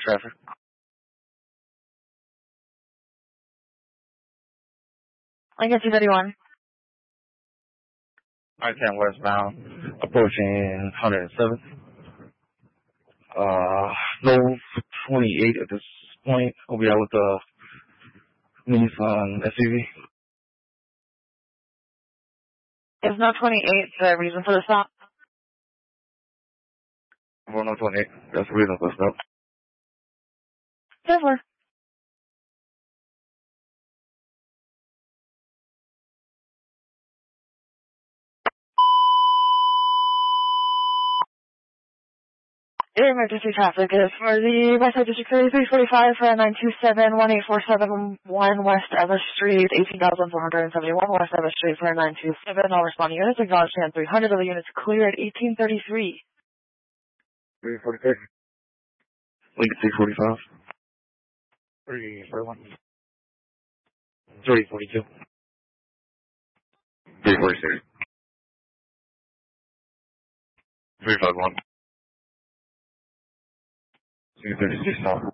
traffic. Lincoln 231. I-10 westbound, approaching 107th. No 28 at this point. We'll be out with the Nissan SUV. Is no 28 the reason for the stop? Well, no 28. That's the reason for the stop. Tesla. Your emergency traffic is for the West Side District 3345 for 927-18471 West Eva Street, 18,471 West Eva Street for 927. All responding units acknowledged and 300 of the units clear at 1833. 346. Lincoln 345. 341. 342. 346. 351. 236 now.